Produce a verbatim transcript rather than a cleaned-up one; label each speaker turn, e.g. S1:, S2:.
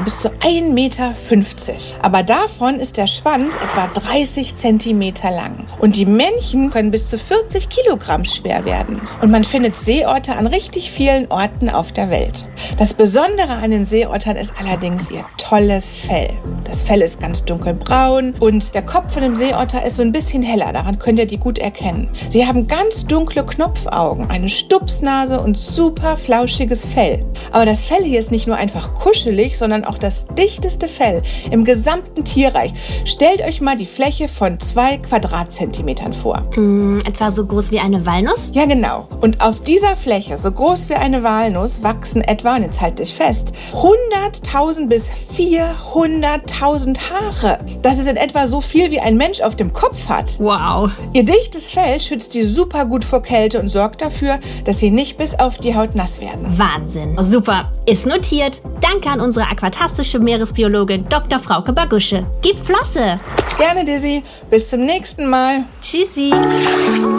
S1: Weiten bis zu ein Meter fünfzig. Aber davon ist der Schwanz etwa dreißig Zentimeter lang. Und die Männchen können bis zu vierzig Kilogramm schwer werden. Und man findet Seeotter an richtig vielen Orten auf der Welt. Das Besondere an den Seeottern ist allerdings ihr tolles Fell. Das Fell ist ganz dunkelbraun und der Kopf von dem Seeotter ist so ein bisschen heller. Daran könnt ihr die gut erkennen. Sie haben ganz dunkle Knopfaugen, eine Stupsnase und super flauschiges Fell. Aber das Fell hier ist nicht nur einfach kuschelig, sondern auch das dichteste Fell im gesamten Tierreich. Stellt euch mal die Fläche von zwei Quadratzentimetern vor.
S2: Mm, etwa so groß wie eine Walnuss?
S1: Ja, genau. Und auf dieser Fläche, so groß wie eine Walnuss, wachsen etwa, und jetzt halt dich fest, hunderttausend bis vierhunderttausend Haare. Das ist in etwa so viel, wie ein Mensch auf dem Kopf hat.
S2: Wow.
S1: Ihr dichtes Fell schützt sie super gut vor Kälte und sorgt dafür, dass sie nicht bis auf die Haut nass werden.
S2: Wahnsinn. Super. Ist notiert. Danke an unsere aquatastische Meeresbiologin Doktor Frauke Bagusche. Gib Flosse.
S1: Gerne, Dizzy. Bis zum nächsten Mal.
S2: Tschüssi.